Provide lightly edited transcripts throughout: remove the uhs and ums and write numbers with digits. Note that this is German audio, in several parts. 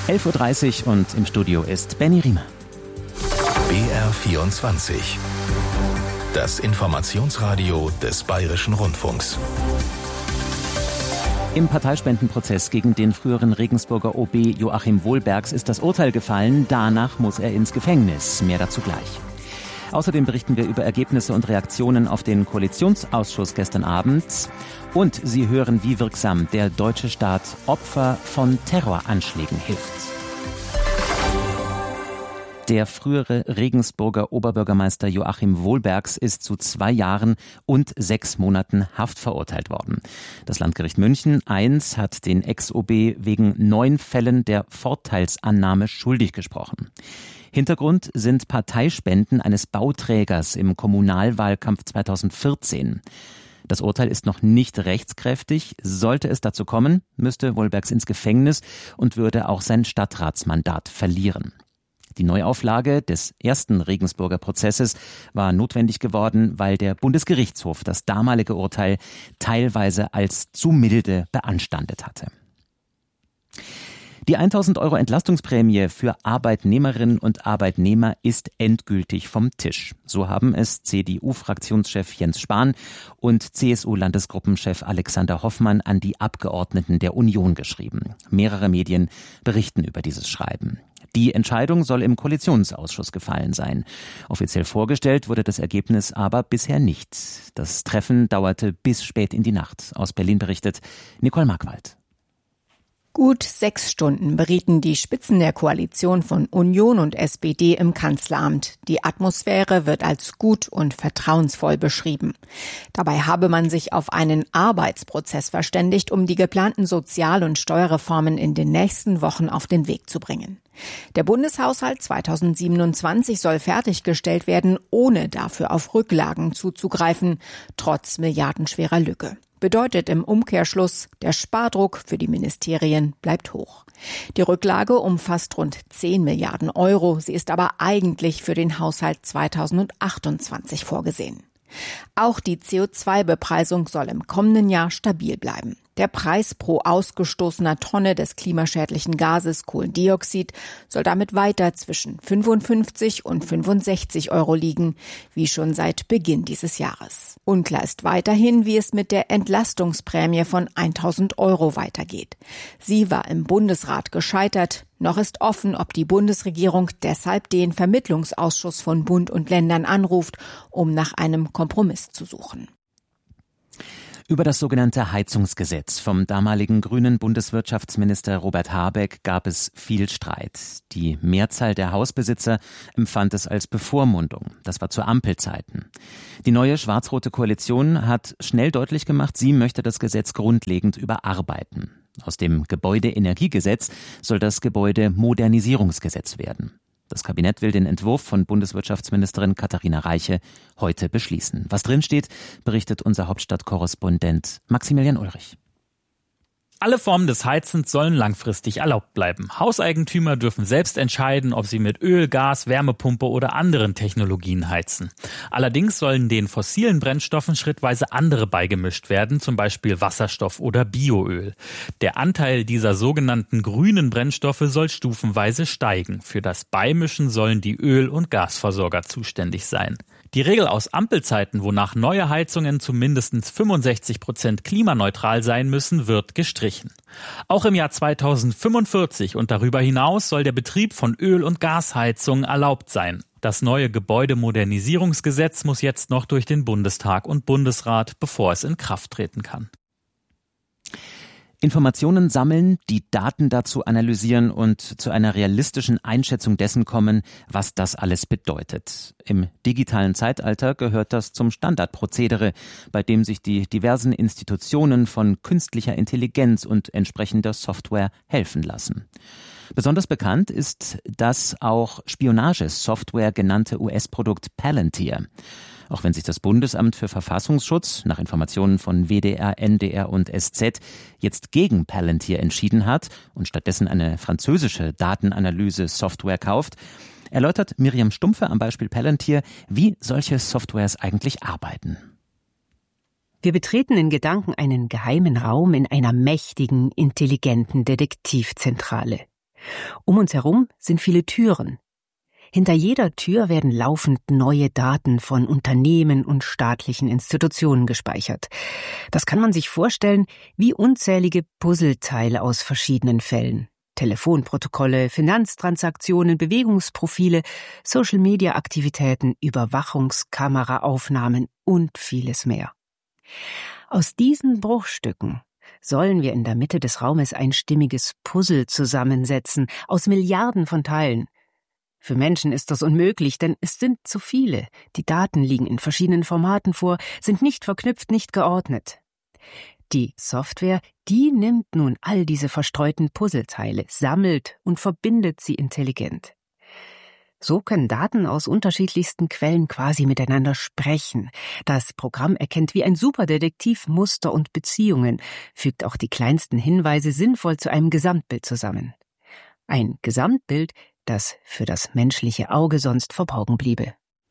11.30 Uhr und im Studio ist Benny Riemer. BR24. Das Informationsradio des Bayerischen Rundfunks. Im Parteispendenprozess gegen den früheren Regensburger OB Joachim Wohlbergs ist das Urteil gefallen. Danach muss er ins Gefängnis. Mehr dazu gleich. Außerdem berichten wir über Ergebnisse und Reaktionen auf den Koalitionsausschuss gestern Abend. Und Sie hören, wie wirksam der deutsche Staat Opfer von Terroranschlägen hilft. Der frühere Regensburger Oberbürgermeister Joachim Wohlbergs ist zu 2 Jahren und 6 Monaten Haft verurteilt worden. Das Landgericht München I hat den Ex-OB wegen 9 Fällen der Vorteilsannahme schuldig gesprochen. Hintergrund sind Parteispenden eines Bauträgers im Kommunalwahlkampf 2014. Das Urteil ist noch nicht rechtskräftig. Sollte es dazu kommen, müsste Wohlbergs ins Gefängnis und würde auch sein Stadtratsmandat verlieren. Die Neuauflage des ersten Regensburger Prozesses war notwendig geworden, weil der Bundesgerichtshof das damalige Urteil teilweise als zu milde beanstandet hatte. Die 1.000 € Entlastungsprämie für Arbeitnehmerinnen und Arbeitnehmer ist endgültig vom Tisch. So haben es CDU-Fraktionschef Jens Spahn und CSU-Landesgruppenchef Alexander Hoffmann an die Abgeordneten der Union geschrieben. Mehrere Medien berichten über dieses Schreiben. Die Entscheidung soll im Koalitionsausschuss gefallen sein. Offiziell vorgestellt wurde das Ergebnis aber bisher nicht. Das Treffen dauerte bis spät in die Nacht. Aus Berlin berichtet Nicole Markwald. Gut 6 Stunden berieten die Spitzen der Koalition von Union und SPD im Kanzleramt. Die Atmosphäre wird als gut und vertrauensvoll beschrieben. Dabei habe man sich auf einen Arbeitsprozess verständigt, um die geplanten Sozial- und Steuerreformen in den nächsten Wochen auf den Weg zu bringen. Der Bundeshaushalt 2027 soll fertiggestellt werden, ohne dafür auf Rücklagen zuzugreifen, trotz milliardenschwerer Lücke. Bedeutet im Umkehrschluss, der Spardruck für die Ministerien bleibt hoch. Die Rücklage umfasst rund 10 Milliarden €. Sie ist aber eigentlich für den Haushalt 2028 vorgesehen. Auch die CO2-Bepreisung soll im kommenden Jahr stabil bleiben. Der Preis pro ausgestoßener Tonne des klimaschädlichen Gases Kohlendioxid soll damit weiter zwischen 55 und 65 € liegen, wie schon seit Beginn dieses Jahres. Unklar ist weiterhin, wie es mit der Entlastungsprämie von 1.000 € weitergeht. Sie war im Bundesrat gescheitert. Noch ist offen, ob die Bundesregierung deshalb den Vermittlungsausschuss von Bund und Ländern anruft, um nach einem Kompromiss zu suchen. Über das sogenannte Heizungsgesetz vom damaligen grünen Bundeswirtschaftsminister Robert Habeck gab es viel Streit. Die Mehrzahl der Hausbesitzer empfand es als Bevormundung. Das war zu Ampelzeiten. Die neue schwarz-rote Koalition hat schnell deutlich gemacht, sie möchte das Gesetz grundlegend überarbeiten. Aus dem Gebäudeenergiegesetz soll das Gebäudemodernisierungsgesetz werden. Das Kabinett will den Entwurf von Bundeswirtschaftsministerin Katharina Reiche heute beschließen. Was drinsteht, berichtet unser Hauptstadtkorrespondent Maximilian Ulrich. Alle Formen des Heizens sollen langfristig erlaubt bleiben. Hauseigentümer dürfen selbst entscheiden, ob sie mit Öl, Gas, Wärmepumpe oder anderen Technologien heizen. Allerdings sollen den fossilen Brennstoffen schrittweise andere beigemischt werden, zum Beispiel Wasserstoff oder Bioöl. Der Anteil dieser sogenannten grünen Brennstoffe soll stufenweise steigen. Für das Beimischen sollen die Öl- und Gasversorger zuständig sein. Die Regel aus Ampelzeiten, wonach neue Heizungen zu mindestens 65% klimaneutral sein müssen, wird gestrichen. Auch im Jahr 2045 und darüber hinaus soll der Betrieb von Öl- und Gasheizungen erlaubt sein. Das neue Gebäudemodernisierungsgesetz muss jetzt noch durch den Bundestag und Bundesrat, bevor es in Kraft treten kann. Informationen sammeln, die Daten dazu analysieren und zu einer realistischen Einschätzung dessen kommen, was das alles bedeutet. Im digitalen Zeitalter gehört das zum Standardprozedere, bei dem sich die diversen Institutionen von künstlicher Intelligenz und entsprechender Software helfen lassen. Besonders bekannt ist das auch Spionagesoftware genannte US-Produkt Palantir. Auch wenn sich das Bundesamt für Verfassungsschutz nach Informationen von WDR, NDR und SZ jetzt gegen Palantir entschieden hat und stattdessen eine französische Datenanalyse-Software kauft, erläutert Miriam Stumpfe am Beispiel Palantir, wie solche Softwares eigentlich arbeiten. Wir betreten in Gedanken einen geheimen Raum in einer mächtigen, intelligenten Detektivzentrale. Um uns herum sind viele Türen. Hinter jeder Tür werden laufend neue Daten von Unternehmen und staatlichen Institutionen gespeichert. Das kann man sich vorstellen wie unzählige Puzzleteile aus verschiedenen Fällen. Telefonprotokolle, Finanztransaktionen, Bewegungsprofile, Social-Media-Aktivitäten, Überwachungskameraaufnahmen und vieles mehr. Aus diesen Bruchstücken sollen wir in der Mitte des Raumes ein stimmiges Puzzle zusammensetzen, aus Milliarden von Teilen. Für Menschen ist das unmöglich, denn es sind zu viele. Die Daten liegen in verschiedenen Formaten vor, sind nicht verknüpft, nicht geordnet. Die Software, die nimmt nun all diese verstreuten Puzzleteile, sammelt und verbindet sie intelligent. So können Daten aus unterschiedlichsten Quellen quasi miteinander sprechen. Das Programm erkennt wie ein Superdetektiv Muster und Beziehungen, fügt auch die kleinsten Hinweise sinnvoll zu einem Gesamtbild zusammen. Ein Gesamtbild, das für das menschliche Auge sonst verborgen bliebe.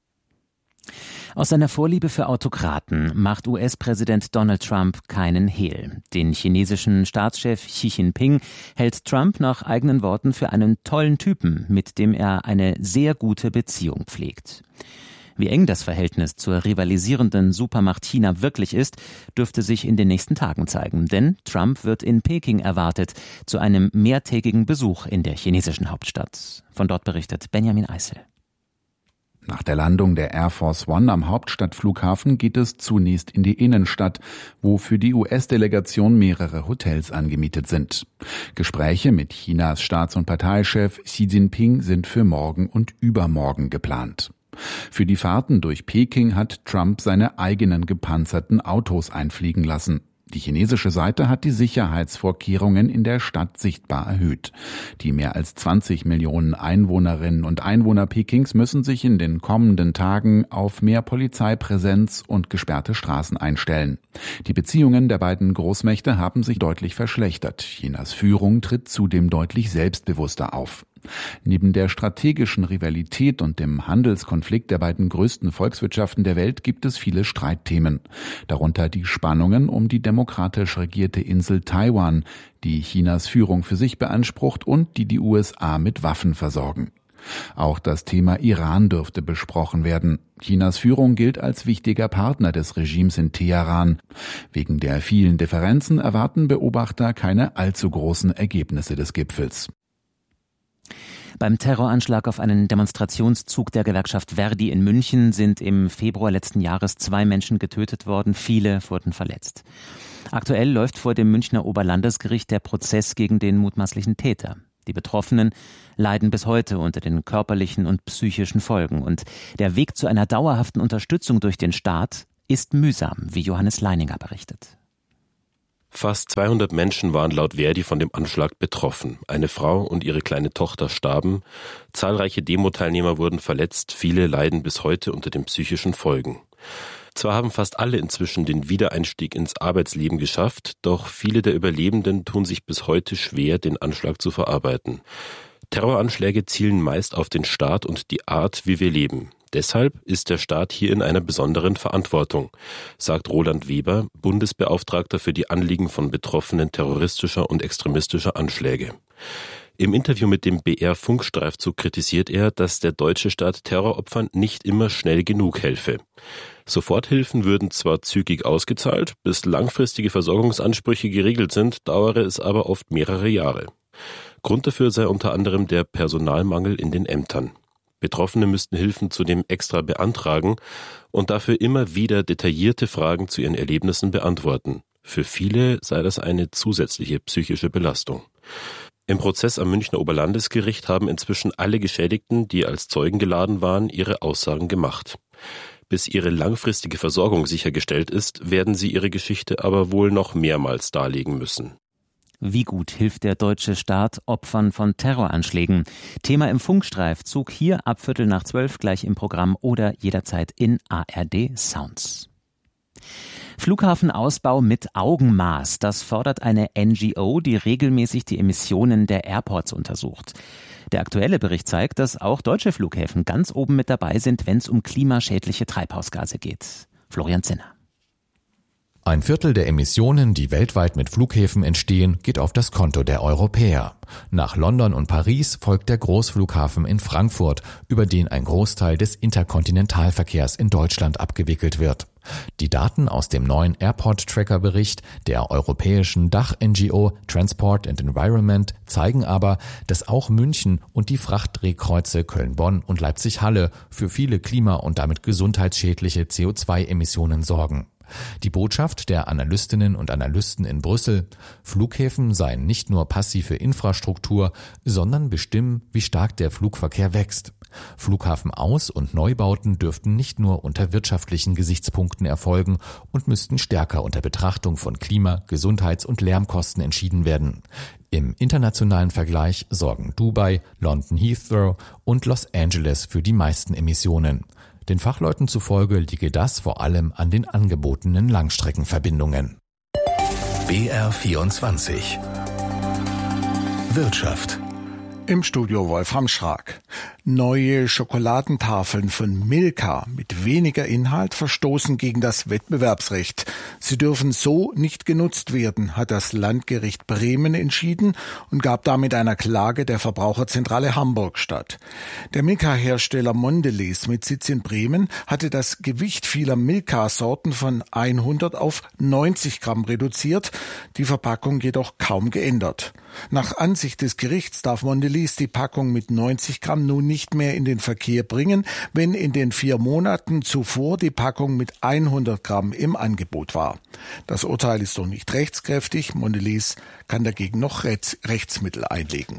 Aus seiner Vorliebe für Autokraten macht US-Präsident Donald Trump keinen Hehl. Den chinesischen Staatschef Xi Jinping hält Trump nach eigenen Worten für einen tollen Typen, mit dem er eine sehr gute Beziehung pflegt. Wie eng das Verhältnis zur rivalisierenden Supermacht China wirklich ist, dürfte sich in den nächsten Tagen zeigen. Denn Trump wird in Peking erwartet, zu einem mehrtägigen Besuch in der chinesischen Hauptstadt. Von dort berichtet Benjamin Eisel. Nach der Landung der Air Force One am Hauptstadtflughafen geht es zunächst in die Innenstadt, wo für die US-Delegation mehrere Hotels angemietet sind. Gespräche mit Chinas Staats- und Parteichef Xi Jinping sind für morgen und übermorgen geplant. Für die Fahrten durch Peking hat Trump seine eigenen gepanzerten Autos einfliegen lassen. Die chinesische Seite hat die Sicherheitsvorkehrungen in der Stadt sichtbar erhöht. Die mehr als 20 Millionen Einwohnerinnen und Einwohner Pekings müssen sich in den kommenden Tagen auf mehr Polizeipräsenz und gesperrte Straßen einstellen. Die Beziehungen der beiden Großmächte haben sich deutlich verschlechtert. Chinas Führung tritt zudem deutlich selbstbewusster auf. Neben der strategischen Rivalität und dem Handelskonflikt der beiden größten Volkswirtschaften der Welt gibt es viele Streitthemen. Darunter die Spannungen um die demokratisch regierte Insel Taiwan, die Chinas Führung für sich beansprucht und die USA mit Waffen versorgen. Auch das Thema Iran dürfte besprochen werden. Chinas Führung gilt als wichtiger Partner des Regimes in Teheran. Wegen der vielen Differenzen erwarten Beobachter keine allzu großen Ergebnisse des Gipfels. Beim Terroranschlag auf einen Demonstrationszug der Gewerkschaft Verdi in München sind im Februar letzten Jahres 2 Menschen getötet worden, viele wurden verletzt. Aktuell läuft vor dem Münchner Oberlandesgericht der Prozess gegen den mutmaßlichen Täter. Die Betroffenen leiden bis heute unter den körperlichen und psychischen Folgen. Und der Weg zu einer dauerhaften Unterstützung durch den Staat ist mühsam, wie Johannes Leininger berichtet. Fast 200 Menschen waren laut Verdi von dem Anschlag betroffen. Eine Frau und ihre kleine Tochter starben. Zahlreiche Demo-Teilnehmer wurden verletzt. Viele leiden bis heute unter den psychischen Folgen. Zwar haben fast alle inzwischen den Wiedereinstieg ins Arbeitsleben geschafft, doch viele der Überlebenden tun sich bis heute schwer, den Anschlag zu verarbeiten. Terroranschläge zielen meist auf den Staat und die Art, wie wir leben. Deshalb ist der Staat hier in einer besonderen Verantwortung, sagt Roland Weber, Bundesbeauftragter für die Anliegen von Betroffenen terroristischer und extremistischer Anschläge. Im Interview mit dem BR-Funkstreifzug kritisiert er, dass der deutsche Staat Terroropfern nicht immer schnell genug helfe. Soforthilfen würden zwar zügig ausgezahlt, bis langfristige Versorgungsansprüche geregelt sind, dauere es aber oft mehrere Jahre. Grund dafür sei unter anderem der Personalmangel in den Ämtern. Betroffene müssten Hilfen zudem extra beantragen und dafür immer wieder detaillierte Fragen zu ihren Erlebnissen beantworten. Für viele sei das eine zusätzliche psychische Belastung. Im Prozess am Münchner Oberlandesgericht haben inzwischen alle Geschädigten, die als Zeugen geladen waren, ihre Aussagen gemacht. Bis ihre langfristige Versorgung sichergestellt ist, werden sie ihre Geschichte aber wohl noch mehrmals darlegen müssen. Wie gut hilft der deutsche Staat Opfern von Terroranschlägen? Thema im Funkstreifzug hier ab 11:15 gleich im Programm oder jederzeit in ARD Sounds. Flughafenausbau mit Augenmaß, das fordert eine NGO, die regelmäßig die Emissionen der Airports untersucht. Der aktuelle Bericht zeigt, dass auch deutsche Flughäfen ganz oben mit dabei sind, wenn es um klimaschädliche Treibhausgase geht. Florian Zinner. Ein Viertel der Emissionen, die weltweit mit Flughäfen entstehen, geht auf das Konto der Europäer. Nach London und Paris folgt der Großflughafen in Frankfurt, über den ein Großteil des Interkontinentalverkehrs in Deutschland abgewickelt wird. Die Daten aus dem neuen Airport-Tracker-Bericht der europäischen Dach-NGO Transport and Environment zeigen aber, dass auch München und die Frachtdrehkreuze Köln-Bonn und Leipzig-Halle für viele klima- und damit gesundheitsschädliche CO2-Emissionen sorgen. Die Botschaft der Analystinnen und Analysten in Brüssel: Flughäfen seien nicht nur passive Infrastruktur, sondern bestimmen, wie stark der Flugverkehr wächst. Flughafenaus- und Neubauten dürften nicht nur unter wirtschaftlichen Gesichtspunkten erfolgen und müssten stärker unter Betrachtung von Klima-, Gesundheits- und Lärmkosten entschieden werden. Im internationalen Vergleich sorgen Dubai, London Heathrow und Los Angeles für die meisten Emissionen. Den Fachleuten zufolge liege das vor allem an den angebotenen Langstreckenverbindungen. BR24 Wirtschaft. Im Studio Wolfram Schrag. Neue Schokoladentafeln von Milka mit weniger Inhalt verstoßen gegen das Wettbewerbsrecht. Sie dürfen so nicht genutzt werden, hat das Landgericht Bremen entschieden und gab damit einer Klage der Verbraucherzentrale Hamburg statt. Der Milka-Hersteller Mondelez mit Sitz in Bremen hatte das Gewicht vieler Milka-Sorten von 100 auf 90 Gramm reduziert, die Verpackung jedoch kaum geändert. Nach Ansicht des Gerichts darf Mondelez die Packung mit 90 Gramm nun nicht mehr in den Verkehr bringen, wenn in den 4 Monaten zuvor die Packung mit 100 Gramm im Angebot war. Das Urteil ist noch nicht rechtskräftig. Mondelez kann dagegen noch Rechtsmittel einlegen.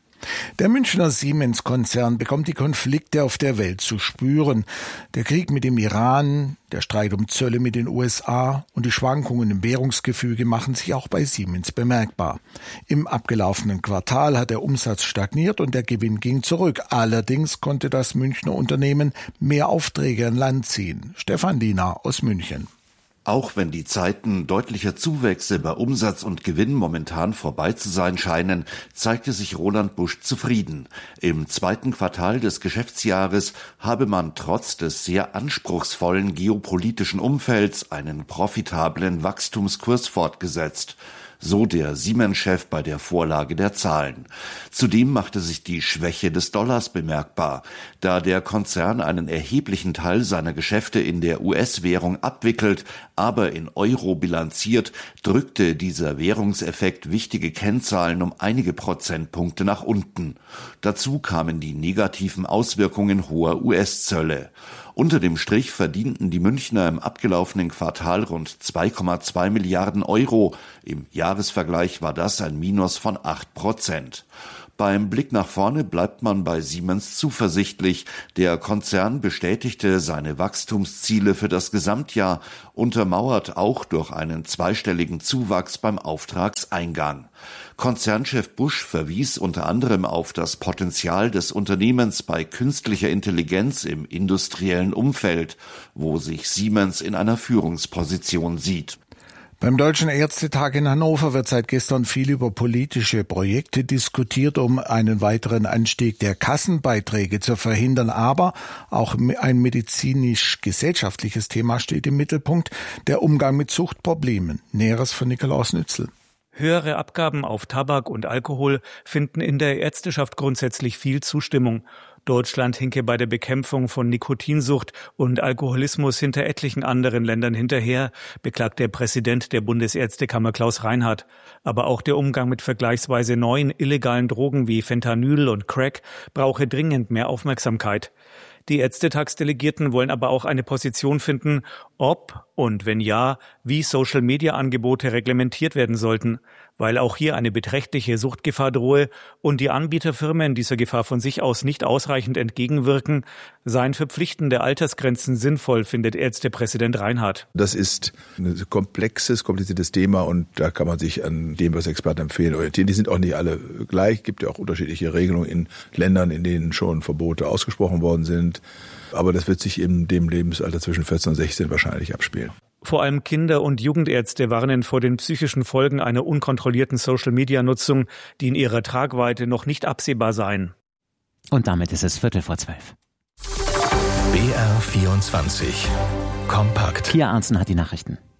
Der Münchner Siemens-Konzern bekommt die Konflikte auf der Welt zu spüren. Der Krieg mit dem Iran, der Streit um Zölle mit den USA und die Schwankungen im Währungsgefüge machen sich auch bei Siemens bemerkbar. Im abgelaufenen Quartal hat der Umsatz stagniert und der Gewinn ging zurück. Allerdings konnte das Münchner Unternehmen mehr Aufträge an Land ziehen. Stefan Diener aus München. Auch wenn die Zeiten deutlicher Zuwächse bei Umsatz und Gewinn momentan vorbei zu sein scheinen, zeigte sich Roland Busch zufrieden. Im 2. Quartal des Geschäftsjahres habe man trotz des sehr anspruchsvollen geopolitischen Umfelds einen profitablen Wachstumskurs fortgesetzt. So der Siemens-Chef bei der Vorlage der Zahlen. Zudem machte sich die Schwäche des Dollars bemerkbar. Da der Konzern einen erheblichen Teil seiner Geschäfte in der US-Währung abwickelt, aber in Euro bilanziert, drückte dieser Währungseffekt wichtige Kennzahlen um einige Prozentpunkte nach unten. Dazu kamen die negativen Auswirkungen hoher US-Zölle. Unter dem Strich verdienten die Münchner im abgelaufenen Quartal rund 2,2 Milliarden Euro. Im Jahresvergleich war das ein Minus von 8%. Beim Blick nach vorne bleibt man bei Siemens zuversichtlich. Der Konzern bestätigte seine Wachstumsziele für das Gesamtjahr, untermauert auch durch einen zweistelligen Zuwachs beim Auftragseingang. Konzernchef Busch verwies unter anderem auf das Potenzial des Unternehmens bei künstlicher Intelligenz im industriellen Umfeld, wo sich Siemens in einer Führungsposition sieht. Beim Deutschen Ärztetag in Hannover wird seit gestern viel über politische Projekte diskutiert, um einen weiteren Anstieg der Kassenbeiträge zu verhindern. Aber auch ein medizinisch-gesellschaftliches Thema steht im Mittelpunkt, der Umgang mit Suchtproblemen. Näheres von Nikolaus Nützel. Höhere Abgaben auf Tabak und Alkohol finden in der Ärzteschaft grundsätzlich viel Zustimmung. Deutschland hinke bei der Bekämpfung von Nikotinsucht und Alkoholismus hinter etlichen anderen Ländern hinterher, beklagt der Präsident der Bundesärztekammer Klaus Reinhardt. Aber auch der Umgang mit vergleichsweise neuen illegalen Drogen wie Fentanyl und Crack brauche dringend mehr Aufmerksamkeit. Die Ärztetagsdelegierten wollen aber auch eine Position finden, ob und wenn ja, wie Social-Media-Angebote reglementiert werden sollten, weil auch hier eine beträchtliche Suchtgefahr drohe und die Anbieterfirmen dieser Gefahr von sich aus nicht ausreichend entgegenwirken, seien verpflichtende Altersgrenzen sinnvoll, findet Ärztepräsident Reinhardt. Das ist ein kompliziertes Thema und da kann man sich an dem, was Experten empfehlen, orientieren. Die sind auch nicht alle gleich. Es gibt ja auch unterschiedliche Regelungen in Ländern, in denen schon Verbote ausgesprochen worden sind. Aber das wird sich in dem Lebensalter zwischen 14 und 16 wahrscheinlich abspielen. Vor allem Kinder- und Jugendärzte warnen vor den psychischen Folgen einer unkontrollierten Social-Media-Nutzung, die in ihrer Tragweite noch nicht absehbar seien. Und damit ist es 12:15. BR24 Kompakt. Pia Arntzen hat die Nachrichten.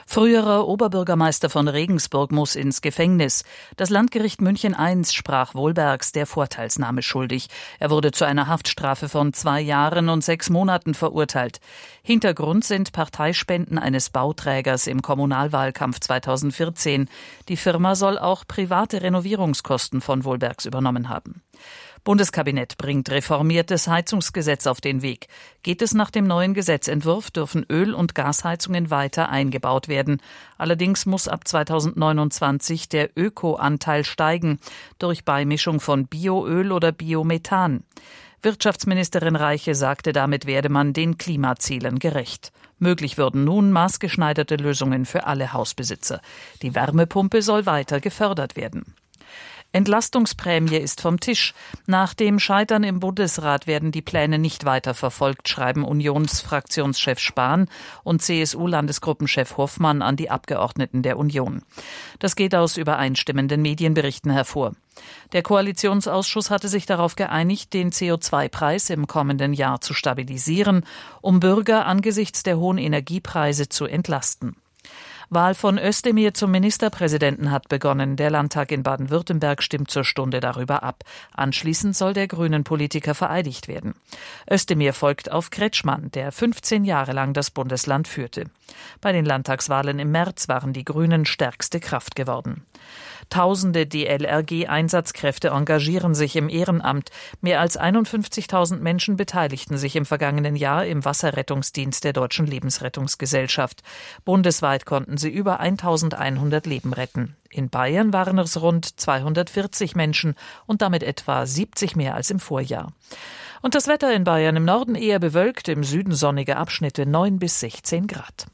Früherer Oberbürgermeister von Regensburg muss ins Gefängnis. Das Landgericht München I sprach Wohlbergs der Vorteilsnahme schuldig. Er wurde zu einer Haftstrafe von 2 Jahren und 6 Monaten verurteilt. Hintergrund sind Parteispenden eines Bauträgers im Kommunalwahlkampf 2014. Die Firma soll auch private Renovierungskosten von Wohlbergs übernommen haben. Bundeskabinett bringt reformiertes Heizungsgesetz auf den Weg. Geht es nach dem neuen Gesetzentwurf, dürfen Öl- und Gasheizungen weiter eingebaut werden. Allerdings muss ab 2029 der Öko-Anteil steigen, durch Beimischung von Bioöl oder Biomethan. Wirtschaftsministerin Reiche sagte, damit werde man den Klimazielen gerecht. Möglich würden nun maßgeschneiderte Lösungen für alle Hausbesitzer. Die Wärmepumpe soll weiter gefördert werden. Entlastungsprämie ist vom Tisch. Nach dem Scheitern im Bundesrat werden die Pläne nicht weiter verfolgt, schreiben Unionsfraktionschef Spahn und CSU-Landesgruppenchef Hoffmann an die Abgeordneten der Union. Das geht aus übereinstimmenden Medienberichten hervor. Der Koalitionsausschuss hatte sich darauf geeinigt, den CO2-Preis im kommenden Jahr zu stabilisieren, um Bürger angesichts der hohen Energiepreise zu entlasten. Wahl von Özdemir zum Ministerpräsidenten hat begonnen. Der Landtag in Baden-Württemberg stimmt zur Stunde darüber ab. Anschließend soll der Grünen-Politiker vereidigt werden. Özdemir folgt auf Kretschmann, der 15 Jahre lang das Bundesland führte. Bei den Landtagswahlen im März waren die Grünen stärkste Kraft geworden. Tausende DLRG-Einsatzkräfte engagieren sich im Ehrenamt. Mehr als 51.000 Menschen beteiligten sich im vergangenen Jahr im Wasserrettungsdienst der Deutschen Lebensrettungsgesellschaft. Bundesweit konnten sie über 1.100 Leben retten. In Bayern waren es rund 240 Menschen und damit etwa 70 mehr als im Vorjahr. Und das Wetter in Bayern: im Norden eher bewölkt, im Süden sonnige Abschnitte, 9 bis 16 Grad.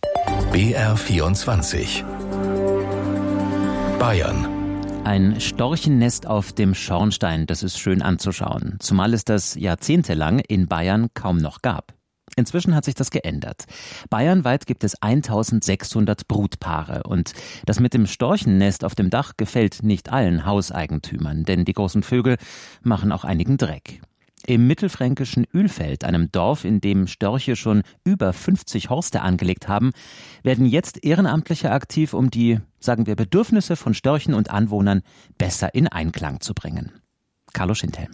BR24 Bayern. Ein Storchennest auf dem Schornstein, das ist schön anzuschauen, zumal es das jahrzehntelang in Bayern kaum noch gab. Inzwischen hat sich das geändert. Bayernweit gibt es 1600 Brutpaare und das mit dem Storchennest auf dem Dach gefällt nicht allen Hauseigentümern, denn die großen Vögel machen auch einigen Dreck. Im mittelfränkischen Ölfeld, einem Dorf, in dem Störche schon über 50 Horste angelegt haben, werden jetzt Ehrenamtliche aktiv, um die, sagen wir, Bedürfnisse von Störchen und Anwohnern besser in Einklang zu bringen. Carlo Schindhelm.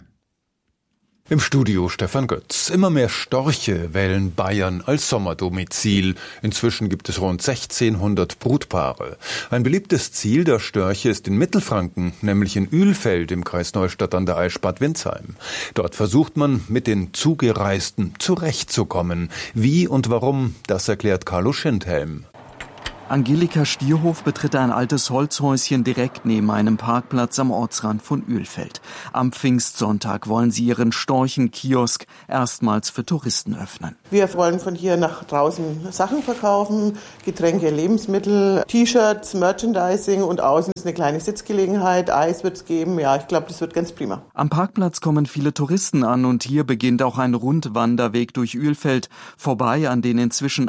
Im Studio Stefan Götz. Immer mehr Störche wählen Bayern als Sommerdomizil. Inzwischen gibt es rund 1600 Brutpaare. Ein beliebtes Ziel der Störche ist in Mittelfranken, nämlich in Ölfeld im Kreis Neustadt an der Aisch-Bad Windsheim. Dort versucht man, mit den Zugereisten zurechtzukommen. Wie und warum, das erklärt Carlo Schindhelm. Angelika Stierhof betritt ein altes Holzhäuschen direkt neben einem Parkplatz am Ortsrand von Ölfeld. Am Pfingstsonntag wollen sie ihren Storchenkiosk erstmals für Touristen öffnen. Wir wollen von hier nach draußen Sachen verkaufen, Getränke, Lebensmittel, T-Shirts, Merchandising und außen ist eine kleine Sitzgelegenheit, Eis wird es geben. Ja, ich glaube, das wird ganz prima. Am Parkplatz kommen viele Touristen an und hier beginnt auch ein Rundwanderweg durch Ölfeld, vorbei an den inzwischen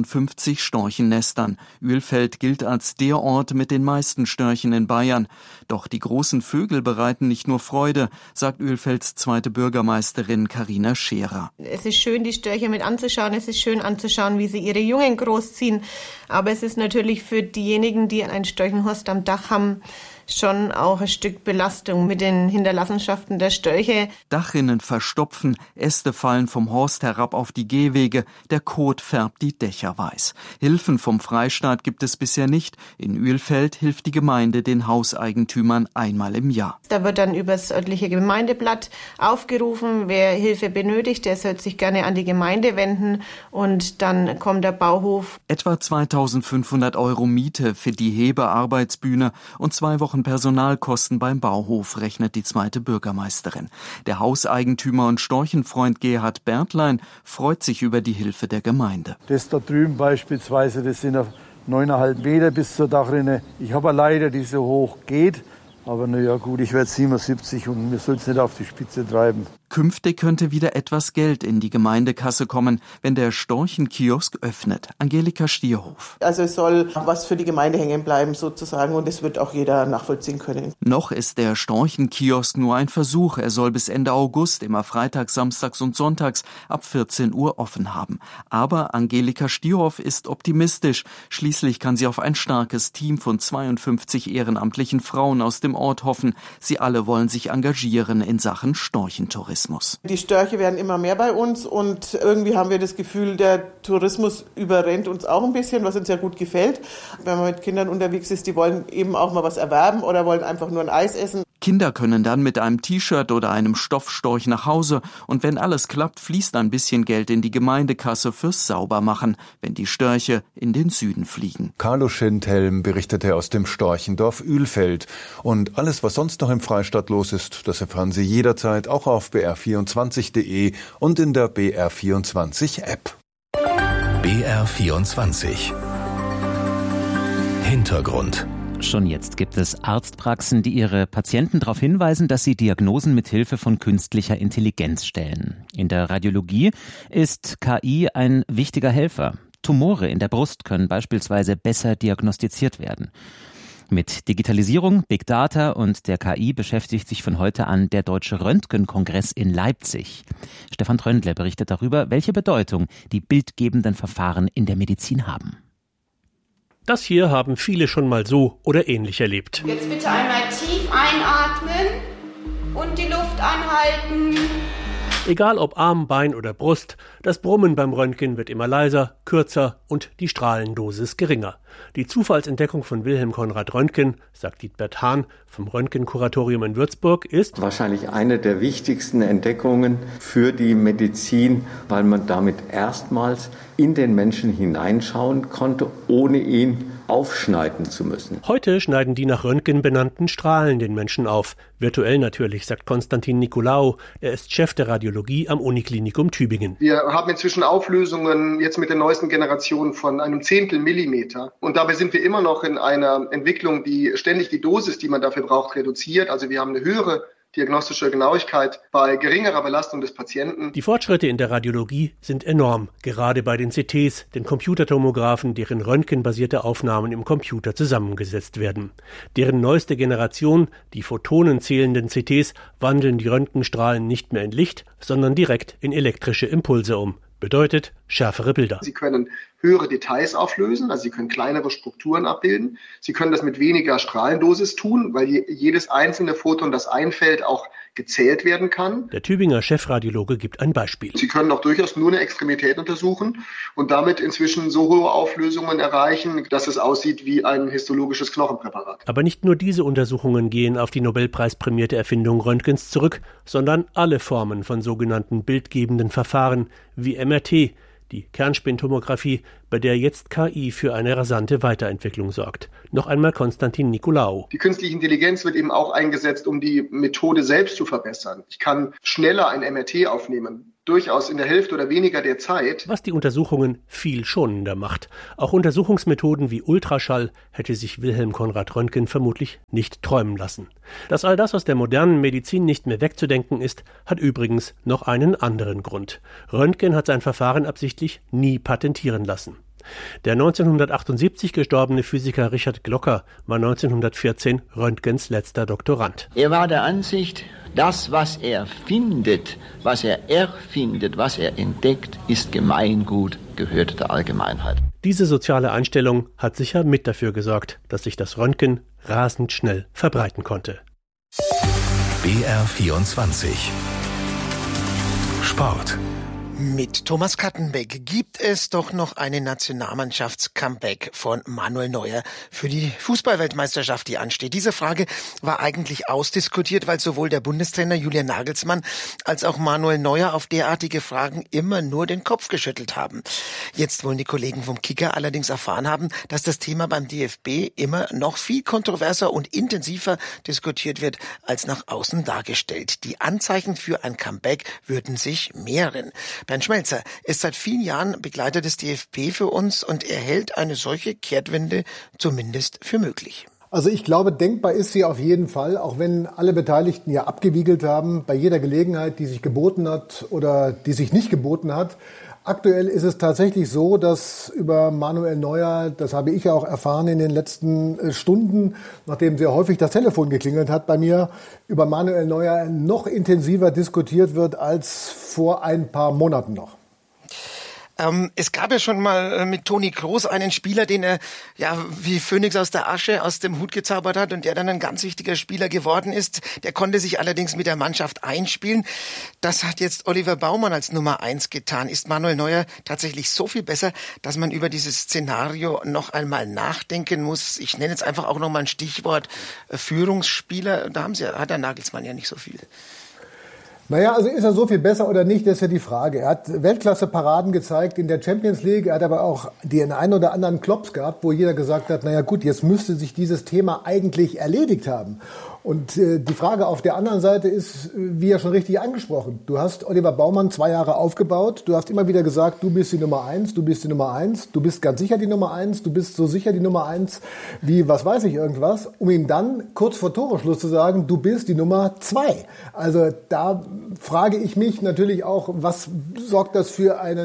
51 Storchennestern. Ölfeld gilt als der Ort mit den meisten Störchen in Bayern. Doch die großen Vögel bereiten nicht nur Freude, sagt Ölfelds zweite Bürgermeisterin Carina Scherer. Es ist schön, die Störche mit anzuschauen. Es ist schön anzuschauen, wie sie ihre Jungen großziehen. Aber es ist natürlich für diejenigen, die einen Störchenhorst am Dach haben, schon auch ein Stück Belastung mit den Hinterlassenschaften der Störche. Dachrinnen verstopfen, Äste fallen vom Horst herab auf die Gehwege, der Kot färbt die Dächer weiß. Hilfen vom Freistaat gibt es bisher nicht. In Ölfeld hilft die Gemeinde den Hauseigentümern einmal im Jahr. Da wird dann über das örtliche Gemeindeblatt aufgerufen, wer Hilfe benötigt, der soll sich gerne an die Gemeinde wenden und dann kommt der Bauhof. Etwa 2.500 € Miete für die Hebearbeitsbühne und 2 Wochen Personalkosten beim Bauhof, rechnet die zweite Bürgermeisterin. Der Hauseigentümer und Storchenfreund Gerhard Bertlein freut sich über die Hilfe der Gemeinde. Das da drüben beispielsweise, das sind 9,5 Meter bis zur Dachrinne. Ich habe eine Leiter, die so hoch geht. Aber naja gut, ich werde 77 und wir sollen es nicht auf die Spitze treiben. Künftig könnte wieder etwas Geld in die Gemeindekasse kommen, wenn der Storchenkiosk öffnet. Angelika Stierhof. Also es soll was für die Gemeinde hängen bleiben sozusagen und es wird auch jeder nachvollziehen können. Noch ist der Storchenkiosk nur ein Versuch. Er soll bis Ende August immer freitags, samstags und sonntags ab 14 Uhr offen haben. Aber Angelika Stierhof ist optimistisch. Schließlich kann sie auf ein starkes Team von 52 ehrenamtlichen Frauen aus dem Ort hoffen. Sie alle wollen sich engagieren in Sachen Storchentourismus. Die Störche werden immer mehr bei uns und irgendwie haben wir das Gefühl, der Tourismus überrennt uns auch ein bisschen, was uns ja gut gefällt. Wenn man mit Kindern unterwegs ist, die wollen eben auch mal was erwerben oder wollen einfach nur ein Eis essen. Kinder können dann mit einem T-Shirt oder einem Stoffstorch nach Hause und wenn alles klappt, fließt ein bisschen Geld in die Gemeindekasse fürs Saubermachen, wenn die Störche in den Süden fliegen. Carlo Schindhelm berichtete aus dem Storchendorf Uelfeld. Und alles, was sonst noch im Freistaat los ist, das erfahren Sie jederzeit auch auf br24.de und in der BR24-App. BR24 Hintergrund. Schon jetzt gibt es Arztpraxen, die ihre Patienten darauf hinweisen, dass sie Diagnosen mit Hilfe von künstlicher Intelligenz stellen. In der Radiologie ist KI ein wichtiger Helfer. Tumore in der Brust können beispielsweise besser diagnostiziert werden. Mit Digitalisierung, Big Data und der KI beschäftigt sich von heute an der Deutsche Röntgenkongress in Leipzig. Stefan Tröndle berichtet darüber, welche Bedeutung die bildgebenden Verfahren in der Medizin haben. Das hier haben viele schon mal so oder ähnlich erlebt. Jetzt bitte einmal tief einatmen und die Luft anhalten. Egal ob Arm, Bein oder Brust, das Brummen beim Röntgen wird immer leiser, kürzer und die Strahlendosis geringer. Die Zufallsentdeckung von Wilhelm Konrad Röntgen, sagt Dietbert Hahn vom Röntgenkuratorium in Würzburg, ist wahrscheinlich eine der wichtigsten Entdeckungen für die Medizin, weil man damit erstmals in den Menschen hineinschauen konnte, ohne ihn aufschneiden zu müssen. Heute schneiden die nach Röntgen benannten Strahlen den Menschen auf. Virtuell natürlich, sagt Konstantin Nicolaou. Er ist Chef der Radiologie am Uniklinikum Tübingen. Wir haben inzwischen Auflösungen jetzt mit der neuesten Generation von einem Zehntel Millimeter. Und dabei sind wir immer noch in einer Entwicklung, die ständig die Dosis, die man dafür braucht, reduziert. Also wir haben eine höhere diagnostische Genauigkeit bei geringerer Belastung des Patienten. Die Fortschritte in der Radiologie sind enorm, gerade bei den CTs, den Computertomographen, deren röntgenbasierte Aufnahmen im Computer zusammengesetzt werden. Deren neueste Generation, die photonenzählenden CTs, wandeln die Röntgenstrahlen nicht mehr in Licht, sondern direkt in elektrische Impulse um. Bedeutet schärfere Bilder. Sie können höhere Details auflösen, also Sie können kleinere Strukturen abbilden. Sie können das mit weniger Strahlendosis tun, weil jedes einzelne Photon, das einfällt, auch gezählt werden kann. Der Tübinger Chefradiologe gibt ein Beispiel. Sie können auch durchaus nur eine Extremität untersuchen und damit inzwischen so hohe Auflösungen erreichen, dass es aussieht wie ein histologisches Knochenpräparat. Aber nicht nur diese Untersuchungen gehen auf die Nobelpreisprämierte Erfindung Röntgens zurück, sondern alle Formen von sogenannten bildgebenden Verfahren wie MRT, die Kernspintomographie, bei der jetzt KI für eine rasante Weiterentwicklung sorgt. Noch einmal Konstantin Nicolaou. Die künstliche Intelligenz wird eben auch eingesetzt, um die Methode selbst zu verbessern. Ich kann schneller ein MRT aufnehmen, durchaus in der Hälfte oder weniger der Zeit. Was die Untersuchungen viel schonender macht. Auch Untersuchungsmethoden wie Ultraschall hätte sich Wilhelm Konrad Röntgen vermutlich nicht träumen lassen. Dass all das aus der modernen Medizin nicht mehr wegzudenken ist, hat übrigens noch einen anderen Grund. Röntgen hat sein Verfahren absichtlich nie patentieren lassen. Der 1978 gestorbene Physiker Richard Glocker war 1914 Röntgens letzter Doktorand. Er war der Ansicht, das, was er findet, was er erfindet, was er entdeckt, ist Gemeingut, gehört der Allgemeinheit. Diese soziale Einstellung hat sicher mit dafür gesorgt, dass sich das Röntgen rasend schnell verbreiten konnte. BR24 Sport. Mit Thomas Kattenbeck gibt es doch noch eine Nationalmannschafts-Comeback von Manuel Neuer für die Fußballweltmeisterschaft, die ansteht. Diese Frage war eigentlich ausdiskutiert, weil sowohl der Bundestrainer Julian Nagelsmann als auch Manuel Neuer auf derartige Fragen immer nur den Kopf geschüttelt haben. Jetzt wollen die Kollegen vom Kicker allerdings erfahren haben, dass das Thema beim DFB immer noch viel kontroverser und intensiver diskutiert wird, als nach außen dargestellt. Die Anzeichen für ein Comeback würden sich mehren. Bernd Schmelzer ist seit vielen Jahren Begleiter des DFB für uns und er hält eine solche Kehrtwende zumindest für möglich. Also ich glaube, denkbar ist sie auf jeden Fall, auch wenn alle Beteiligten ja abgewiegelt haben, bei jeder Gelegenheit, die sich geboten hat oder die sich nicht geboten hat. Aktuell ist es tatsächlich so, dass über Manuel Neuer, das habe ich ja auch erfahren in den letzten Stunden, nachdem sehr häufig das Telefon geklingelt hat bei mir, über Manuel Neuer noch intensiver diskutiert wird als vor ein paar Monaten noch. Es gab ja schon mal mit Toni Kroos einen Spieler, den er ja wie Phönix aus der Asche aus dem Hut gezaubert hat und der dann ein ganz wichtiger Spieler geworden ist. Der konnte sich allerdings mit der Mannschaft einspielen. Das hat jetzt Oliver Baumann als Nummer 1 getan. Ist Manuel Neuer tatsächlich so viel besser, dass man über dieses Szenario noch einmal nachdenken muss? Ich nenne jetzt einfach auch noch mal ein Stichwort Führungsspieler. Da hat der Nagelsmann ja nicht so viel. Naja, also ist er so viel besser oder nicht, das ist ja die Frage. Er hat Weltklasse-Paraden gezeigt in der Champions League. Er hat aber auch den einen oder anderen Klops gehabt, wo jeder gesagt hat, naja gut, jetzt müsste sich dieses Thema eigentlich erledigt haben. Und die Frage auf der anderen Seite ist, wie ja schon richtig angesprochen, du hast Oliver Baumann 2 Jahre aufgebaut, du hast immer wieder gesagt, du bist die Nummer 1, du bist die Nummer 1, du bist ganz sicher die Nummer 1, du bist so sicher die Nummer 1 wie was weiß ich irgendwas, um ihm dann kurz vor Toreschluss zu sagen, du bist die Nummer 2. Also da frage ich mich natürlich auch, was sorgt das für eine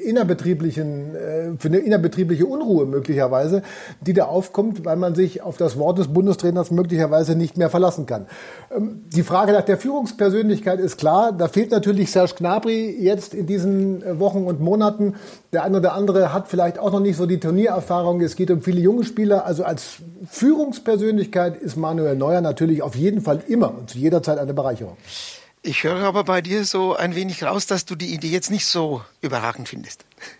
innerbetriebliche Unruhe möglicherweise, die da aufkommt, weil man sich auf das Wort des Bundestrainers möglicherweise nicht mehr verlassen kann. Die Frage nach der Führungspersönlichkeit ist klar. Da fehlt natürlich Serge Gnabry jetzt in diesen Wochen und Monaten. Der eine oder andere hat vielleicht auch noch nicht so die Turniererfahrung. Es geht um viele junge Spieler. Also als Führungspersönlichkeit ist Manuel Neuer natürlich auf jeden Fall immer und zu jeder Zeit eine Bereicherung. Ich höre aber bei dir so ein wenig raus, dass du die Idee jetzt nicht so überragend findest.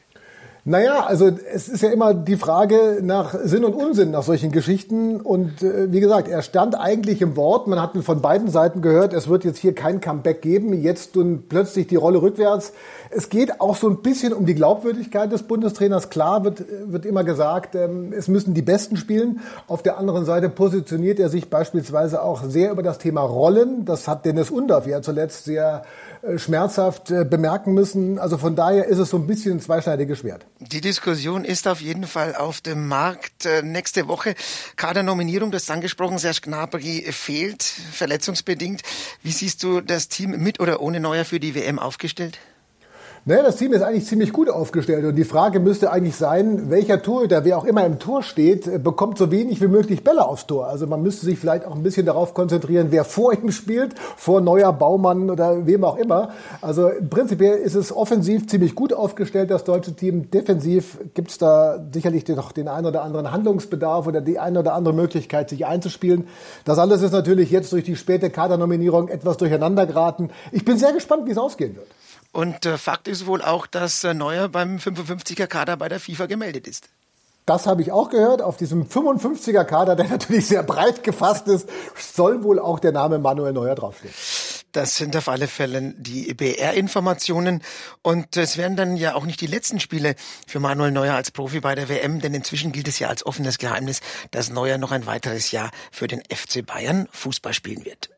Naja, also es ist ja immer die Frage nach Sinn und Unsinn nach solchen Geschichten. Und wie gesagt, er stand eigentlich im Wort. Man hat von beiden Seiten gehört, es wird jetzt hier kein Comeback geben. Jetzt nun plötzlich die Rolle rückwärts. Es geht auch so ein bisschen um die Glaubwürdigkeit des Bundestrainers. Klar wird immer gesagt, es müssen die Besten spielen. Auf der anderen Seite positioniert er sich beispielsweise auch sehr über das Thema Rollen. Das hat Dennis Undorf ja zuletzt sehr schmerzhaft bemerken müssen. Also von daher ist es so ein bisschen ein zweischneidiges Schwert. Die Diskussion ist auf jeden Fall auf dem Markt. Nächste Woche Kadernominierung, das ist angesprochen, Serge Gnabry fehlt, verletzungsbedingt. Wie siehst du das Team mit oder ohne Neuer für die WM aufgestellt? Naja, das Team ist eigentlich ziemlich gut aufgestellt und die Frage müsste eigentlich sein, welcher Torhüter, wer auch immer im Tor steht, bekommt so wenig wie möglich Bälle aufs Tor. Also man müsste sich vielleicht auch ein bisschen darauf konzentrieren, wer vor ihm spielt, vor Neuer, Baumann oder wem auch immer. Also prinzipiell ist es offensiv ziemlich gut aufgestellt, das deutsche Team. Defensiv gibt es da sicherlich noch den einen oder anderen Handlungsbedarf oder die eine oder andere Möglichkeit, sich einzuspielen. Das alles ist natürlich jetzt durch die späte Kadernominierung etwas durcheinander geraten. Ich bin sehr gespannt, wie es ausgehen wird. Und Fakt ist wohl auch, dass Neuer beim 55er-Kader bei der FIFA gemeldet ist. Das habe ich auch gehört. Auf diesem 55er-Kader, der natürlich sehr breit gefasst ist, soll wohl auch der Name Manuel Neuer draufstehen. Das sind auf alle Fälle die BR-Informationen. Und es werden dann ja auch nicht die letzten Spiele für Manuel Neuer als Profi bei der WM, denn inzwischen gilt es ja als offenes Geheimnis, dass Neuer noch ein weiteres Jahr für den FC Bayern Fußball spielen wird.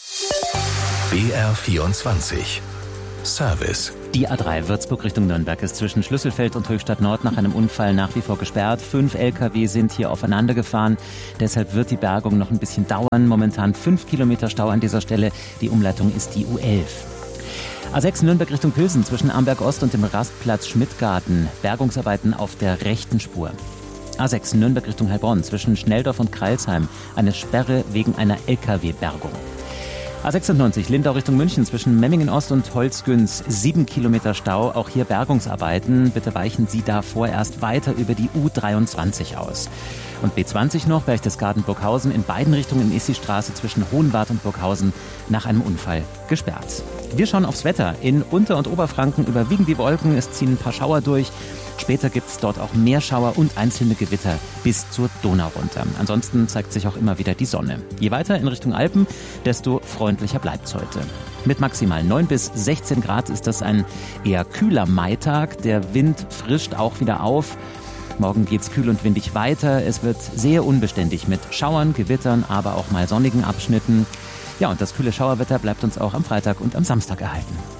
BR24 Service. Die A3 Würzburg Richtung Nürnberg ist zwischen Schlüsselfeld und Höchstadt Nord nach einem Unfall nach wie vor gesperrt. 5 Lkw sind hier aufeinander gefahren. Deshalb wird die Bergung noch ein bisschen dauern. Momentan 5 Kilometer Stau an dieser Stelle. Die Umleitung ist die U11. A6 Nürnberg Richtung Pilsen zwischen Amberg Ost und dem Rastplatz Schmidtgarten. Bergungsarbeiten auf der rechten Spur. A6 Nürnberg Richtung Heilbronn zwischen Schnelldorf und Kreilsheim. Eine Sperre wegen einer Lkw-Bergung. A96 Lindau Richtung München zwischen Memmingen Ost und Holzgünz 7 Kilometer Stau, auch hier Bergungsarbeiten. Bitte weichen Sie da vorerst weiter über die U23 aus. Und B20 noch, Berchtesgaden-Burghausen in beiden Richtungen Issi-Straße zwischen Hohenwart und Burghausen nach einem Unfall gesperrt. Wir schauen aufs Wetter. In Unter- und Oberfranken überwiegen die Wolken, es ziehen ein paar Schauer durch. Später gibt es dort auch mehr Schauer und einzelne Gewitter bis zur Donau runter. Ansonsten zeigt sich auch immer wieder die Sonne. Je weiter in Richtung Alpen, desto freundlicher bleibt es heute. Mit maximal 9 bis 16 Grad ist das ein eher kühler Maitag. Der Wind frischt auch wieder auf. Morgen geht's kühl und windig weiter. Es wird sehr unbeständig mit Schauern, Gewittern, aber auch mal sonnigen Abschnitten. Ja, und das kühle Schauerwetter bleibt uns auch am Freitag und am Samstag erhalten.